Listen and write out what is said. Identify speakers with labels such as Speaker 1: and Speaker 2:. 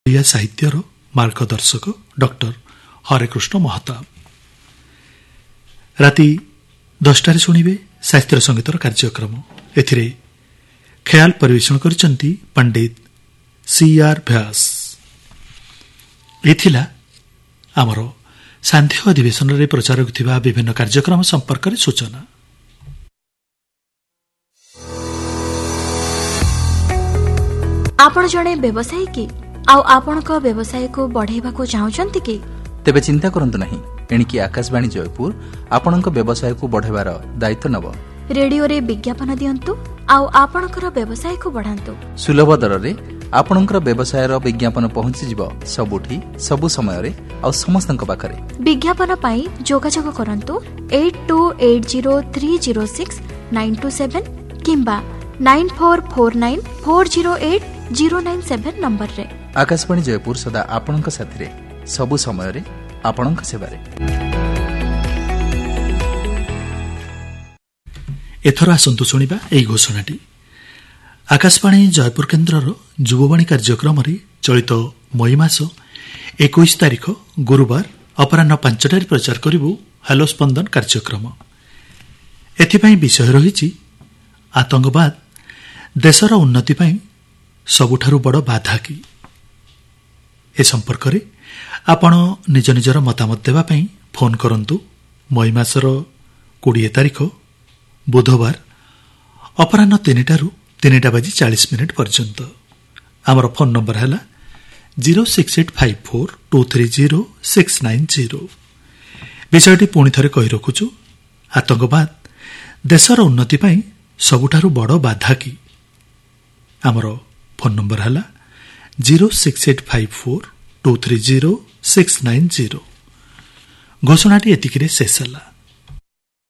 Speaker 1: ଓଡ଼ିଆ ସାହିତ୍ୟର ମାର୍ଗଦର୍ଶକ ଡକ୍ଟର ହରେକୃଷ୍ଣ ମହତାବ। ରାତି 10টাରେ ଶୁଣିବେ ଶାସ୍ତ୍ରୀୟ ସଙ୍ଗୀତର କାର୍ଯ୍ୟକ୍ରମ। ଏଥିରେ ଖେୟାଲ ପରିବେଷଣ କରିଛନ୍ତି ପଣ୍ଡିତ CR ବ୍ୟାସ। ଏଥିଲା ଆମର ସାନ୍ଧ୍ୟ ଅଧିବେଶନରେ ପ୍ରଚାର ହେଉଥିବା ବିଭିନ୍ନ କାର୍ଯ୍ୟକ୍ରମ ସମ୍ପର୍କରେ ସୂଚନା।
Speaker 2: ଆପଣ ଜଣେ ବ୍ୟବସାୟୀ କି ଆଉ ଆପଣଙ୍କ ବ୍ୟବସାୟକୁ ବଢ଼ାଇବାକୁ ଚାହୁଁଛନ୍ତି କି?
Speaker 3: ତେବେ ଚିନ୍ତା କରନ୍ତୁ ନାହିଁ, ଏଣିକି ଆକାଶବାଣୀ ଜୟପୁର ଆପଣଙ୍କ ବ୍ୟବସାୟକୁ ବଢ଼ାଇବାର ଦାୟିତ୍ୱ ନେବ।
Speaker 2: ରେଡିଓରେ ବିଜ୍ଞାପନ ଦିଅନ୍ତୁ ଆଉ ଆପଣଙ୍କର ବ୍ୟବସାୟକୁ ବଢ଼ାନ୍ତୁ।
Speaker 3: ସୁଲଭ ଦରରେ ଆପଣଙ୍କର ବ୍ୟବସାୟର ବିଜ୍ଞାପନ ପହଞ୍ଚିଯିବ ସବୁଠି, ସବୁ ସମୟରେ ଆଉ ସମସ୍ତଙ୍କ ପାଖରେ।
Speaker 2: ବିଜ୍ଞାପନ ପାଇଁ ଯୋଗାଯୋଗ କରନ୍ତୁ 8280306927 କିମ୍ବା 9449408097 ନମ୍ବରରେ।
Speaker 3: ଆକାଶବାଣୀ ଜୟପୁର ସଦା ଆପଣଙ୍କ ସାଥିରେ, ସବୁ ସମୟରେ ଆପଣଙ୍କ ସେବାରେ।
Speaker 1: ଏଥର ଆସନ୍ତୁ ଶୁଣିବା ଏହି ଘୋଷଣାଟି। ଆକାଶବାଣୀ ଜୟପୁର କେନ୍ଦ୍ରର ଯୁବବାଣୀ କାର୍ଯ୍ୟକ୍ରମରେ ଚଳିତ ମଇ ମାସ 21 ତାରିଖ ଗୁରୁବାର ଅପରାହ୍ନ 5টাରେ ପ୍ରଚାର କରିବୁ ହ୍ୟାଲୋ ସ୍ପନ୍ଦନ କାର୍ଯ୍ୟକ୍ରମ। ଏଥିପାଇଁ ବିଷୟ ରହିଛି ଆତଙ୍କବାଦ ଦେଶର ଉନ୍ନତି ପାଇଁ ସବୁଠାରୁ ବଡ଼ ବାଧା କି। ଏ ସମ୍ପର୍କରେ ଆପଣ ନିଜ ନିଜର ମତାମତ ଦେବା ପାଇଁ ଫୋନ୍ କରନ୍ତୁ ମଇ ମାସର 20 ତାରିଖ ବୁଧବାର ଅପରାହ୍ନ 3ଟାରୁ 3:40 ପର୍ଯ୍ୟନ୍ତ। ଆମର ଫୋନ୍ ନମ୍ବର ହେଲା 06854230690। ବିଷୟଟି ପୁଣି ଥରେ କହି ରଖୁଛୁ, ଆତଙ୍କବାଦ ଦେଶର ଉନ୍ନତି ପାଇଁ ସବୁଠାରୁ ବଡ଼ ବାଧା କି। ଆମର ଫୋନ୍ ନମ୍ବର ହେଲା 06854230690। ଘୋଷଣାଟି ଏତିକିରେ ଶେଷ ହେଲା।